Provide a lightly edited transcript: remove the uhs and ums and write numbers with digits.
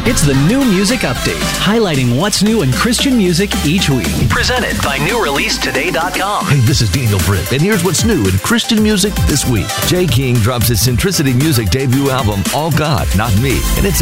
It's the New Music Update, highlighting what's new in Christian music each week. Presented by NewReleaseToday.com. Hey, this is Daniel Britt, and here's what's new in Christian music this week. Jay King drops his Centricity Music debut album, All God, Not Me, and it's